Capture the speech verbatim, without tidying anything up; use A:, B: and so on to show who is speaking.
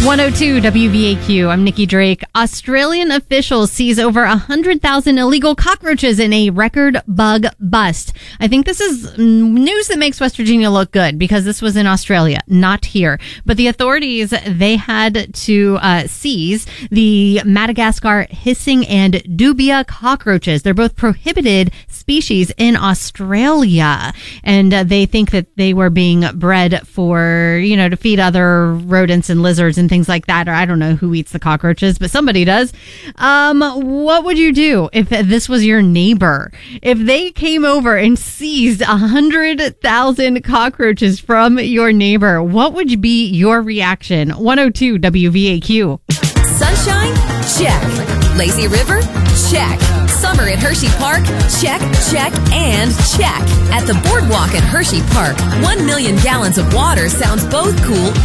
A: one oh two W V A Q. I'm Nikki Drake. Australian officials seize over one hundred thousand illegal cockroaches in a record bug bust. I think this is news that makes West Virginia look good because this was in Australia, not here. But the authorities, they had to uh, seize the Madagascar hissing and dubia cockroaches. They're both prohibited species in Australia. And uh, they think that they were being bred for, you know, to feed other rodents and lizards and things like that. Or I don't know who eats the cockroaches, but somebody does. Um, what would you do if this was your neighbor? If they came over and seized one hundred thousand cockroaches from your neighbor, what would be your reaction? one oh two W V A Q.
B: Sunshine? Check. Lazy River? Check. Summer at Hershey Park? Check, check, and check. At the Boardwalk at Hershey Park, one million gallons of water sounds both cool